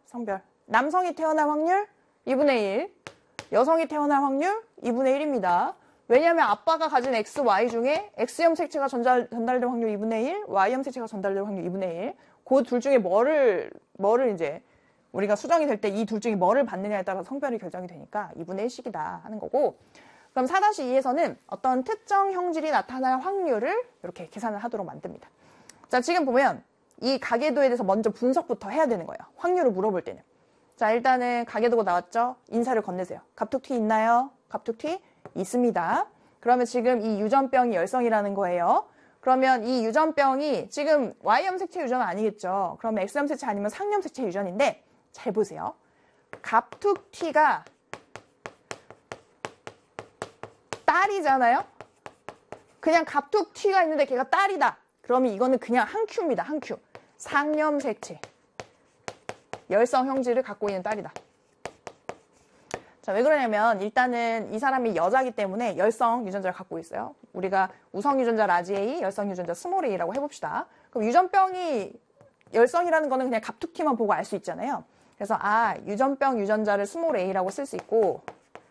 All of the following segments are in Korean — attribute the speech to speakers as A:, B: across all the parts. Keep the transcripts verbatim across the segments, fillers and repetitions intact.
A: 성별. 남성이 태어날 확률 이분의 일, 여성이 태어날 확률 이분의 일입니다. 왜냐하면 아빠가 가진 엑스, 와이 중에 X형 색체가 전달, 전달될 확률 이분의 일, Y형 색체가 전달될 확률 이분의 일. 그 둘 중에 뭐를, 뭐를 이제 우리가 수정이 될 때 이 둘 중에 뭐를 받느냐에 따라서 성별이 결정이 되니까 이분의 일씩이다 하는 거고, 그럼 사 이에서는 어떤 특정 형질이 나타날 확률을 이렇게 계산을 하도록 만듭니다. 자, 지금 보면 이 가계도에 대해서 먼저 분석부터 해야 되는 거예요. 확률을 물어볼 때는. 자, 일단은 가계도가 나왔죠? 인사를 건네세요. 갑툭튀 있나요? 갑툭튀 있습니다. 그러면 지금 이 유전병이 열성이라는 거예요. 그러면 이 유전병이 지금 Y형 색체 유전은 아니겠죠. 그러면 X형 색체 아니면 상염 색체 유전인데, 잘 보세요. 갑툭튀가 딸이잖아요. 그냥 갑툭튀가 있는데 걔가 딸이다. 그러면 이거는 그냥 한 큐입니다. 한 큐. 상염 색체. 열성 형질을 갖고 있는 딸이다. 자, 왜 그러냐면 일단은 이 사람이 여자기 때문에 열성 유전자를 갖고 있어요. 우리가 우성 유전자 라지 A, 열성 유전자 스몰 a라고 해봅시다. 그럼 유전병이 열성이라는 거는 그냥 갑툭튀만 보고 알 수 있잖아요. 그래서 아, 유전병 유전자를 스몰 a라고 쓸 수 있고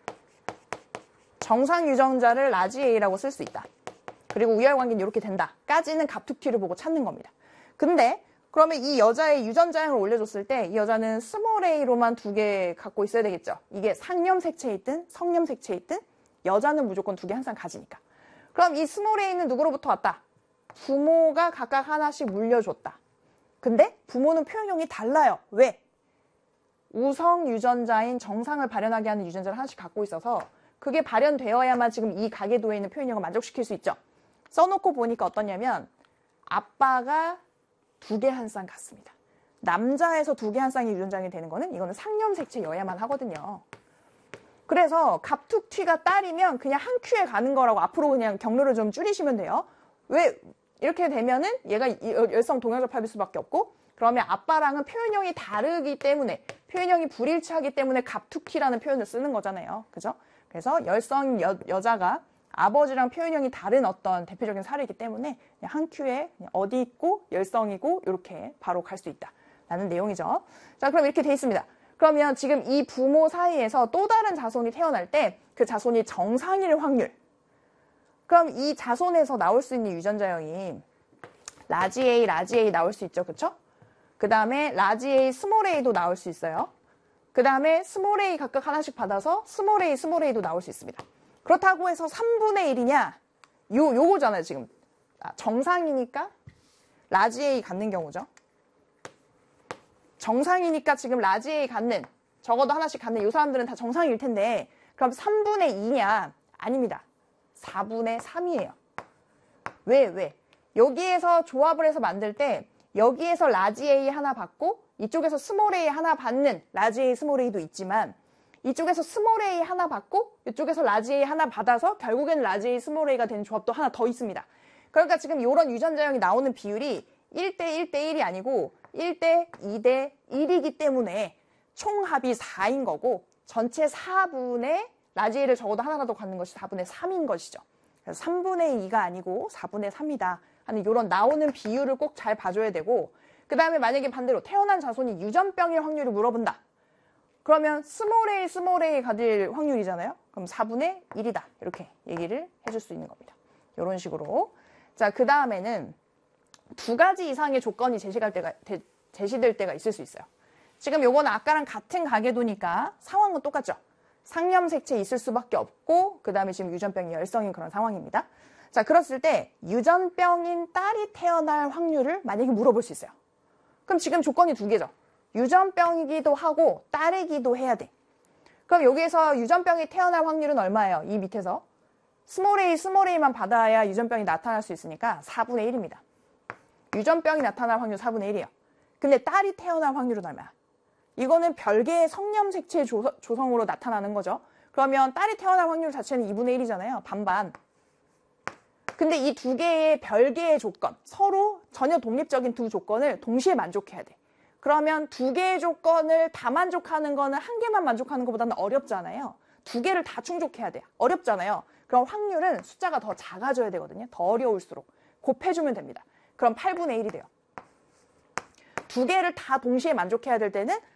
A: 정상 유전자를 라지 A라고 쓸 수 있다. 그리고 우열관계는 이렇게 된다. 까지는 갑툭튀를 보고 찾는 겁니다. 근데 그러면 이 여자의 유전자형을 올려줬을 때 이 여자는 스몰 a로만 두 개 갖고 있어야 되겠죠. 이게 상염 색체에 있든 성염 색체에 있든 여자는 무조건 두 개 항상 가지니까. 그럼 이 스몰 a는 누구로부터 왔다? 부모가 각각 하나씩 물려줬다. 근데 부모는 표현형이 달라요. 왜? 우성 유전자인 정상을 발현하게 하는 유전자를 하나씩 갖고 있어서 그게 발현되어야만 지금 이 가계도에 있는 표현형을 만족시킬 수 있죠. 써놓고 보니까 어떠냐면 아빠가 두 개 한 쌍 같습니다. 남자에서 두 개 한 쌍이 유전자형이 되는 거는 이거는 상염 색체여야만 하거든요. 그래서 갑툭튀가 딸이면 그냥 한 큐에 가는 거라고 앞으로 그냥 경로를 좀 줄이시면 돼요. 왜 이렇게 되면은 얘가 열성 동양접합일 수밖에 없고, 그러면 아빠랑은 표현형이 다르기 때문에 표현형이 불일치하기 때문에 갑툭튀라는 표현을 쓰는 거잖아요. 그죠? 그래서 열성 여, 여자가 아버지랑 표현형이 다른 어떤 대표적인 사례이기 때문에 그냥 한 큐에 그냥 어디 있고 열성이고 이렇게 바로 갈 수 있다라는 내용이죠. 자, 그럼 이렇게 돼 있습니다. 그러면 지금 이 부모 사이에서 또 다른 자손이 태어날 때 그 자손이 정상일 확률. 그럼 이 자손에서 나올 수 있는 유전자형이 라지 A, 라지 A 나올 수 있죠. 그쵸? 그 다음에 라지 A, 스몰 a도 나올 수 있어요. 그 다음에 스몰 a 각각 하나씩 받아서 스몰 a, 스몰 a도 나올 수 있습니다. 그렇다고 해서 삼분의 일이냐? 요, 요거잖아요, 지금. 아, 정상이니까 라지 A 갖는 경우죠. 정상이니까 지금 라지 A 갖는, 적어도 하나씩 갖는 이 사람들은 다 정상일 텐데, 그럼 삼분의 이냐? 아닙니다. 사분의 삼이에요. 왜, 왜? 여기에서 조합을 해서 만들 때, 여기에서 라지 A 하나 받고, 이쪽에서 스몰 a 하나 받는 라지 A, 스몰 a도 있지만, 이쪽에서 스몰 a 하나 받고 이쪽에서 라지 A 하나 받아서 결국엔 라지 A, 스몰 a가 되는 조합도 하나 더 있습니다. 그러니까 지금 이런 유전자형이 나오는 비율이 일 대 일 대 일이 아니고 일 대 이 대 일이기 때문에 총합이 사인 거고, 전체 사분의 라지 A를 적어도 하나라도 갖는 것이 사분의 삼인 것이죠. 그래서 삼분의 이가 아니고 사분의 삼이다 하는 이런 나오는 비율을 꼭 잘 봐줘야 되고, 그 다음에 만약에 반대로 태어난 자손이 유전병일 확률을 물어본다. 그러면 스몰 a, 스몰 a 가질 확률이잖아요. 그럼 사분의 일이다. 이렇게 얘기를 해줄 수 있는 겁니다. 이런 식으로. 자, 그 다음에는 두 가지 이상의 조건이 제시될 때가, 제시될 때가 있을 수 있어요. 지금 요거는 아까랑 같은 가계도니까 상황은 똑같죠. 상염 색체 있을 수밖에 없고, 그 다음에 지금 유전병이 열성인 그런 상황입니다. 자, 그랬을 때 유전병인 딸이 태어날 확률을 만약에 물어볼 수 있어요. 그럼 지금 조건이 두 개죠. 유전병이기도 하고 딸이기도 해야 돼. 그럼 여기에서 유전병이 태어날 확률은 얼마예요? 이 밑에서 스몰 a, 스몰 a만 받아야 유전병이 나타날 수 있으니까 사분의 일입니다. 유전병이 나타날 확률 사분의 일이에요. 근데 딸이 태어날 확률은 얼마야? 이거는 별개의 성염 색체 조성으로 나타나는 거죠. 그러면 딸이 태어날 확률 자체는 이분의 일이잖아요. 반반. 근데 이 두 개의 별개의 조건, 서로 전혀 독립적인 두 조건을 동시에 만족해야 돼. 그러면 두 개의 조건을 다 만족하는 거는 한 개만 만족하는 것보다는 어렵잖아요. 두 개를 다 충족해야 돼요. 어렵잖아요. 그럼 확률은 숫자가 더 작아져야 되거든요. 더 어려울수록. 곱해주면 됩니다. 그럼 팔분의 일이 돼요. 두 개를 다 동시에 만족해야 될 때는